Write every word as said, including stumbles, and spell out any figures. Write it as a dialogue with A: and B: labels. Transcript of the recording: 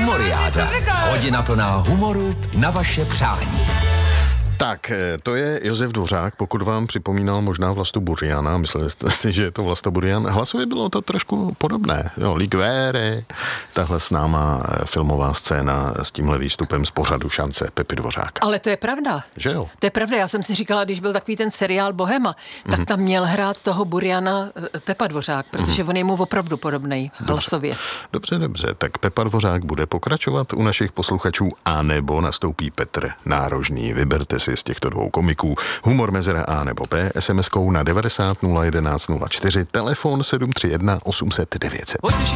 A: Humoriáda. Hodina plná humoru na vaše přání.
B: Tak, to je Josef Dvořák, pokud vám připomínal možná Vlastu Buriana, mysleli jste si, že je to Vlasta Burian. Hlasově bylo to trošku podobné. Jo, Ligvére, tahle známá filmová scéna s tímhle výstupem z pořadu Šance Pepy Dvořáka.
C: Ale to je pravda.
B: Že jo?
C: To je pravda, já jsem si říkala, když byl takový ten seriál Bohema, tak tam měl hrát toho Buriana Pepa Dvořák, protože on je mu opravdu podobnej hlasově.
B: Dobře, dobře, tak Pepa Dvořák bude pokračovat u našich posluchačů, anebo nastoupí Petr Nárožný. Vyberte si z těchto dvou komiků humor mezera A nebo B, es em eskou na devadesát nula jedenáct nula čtyři, telefon sedm tři jedna osm set devět set.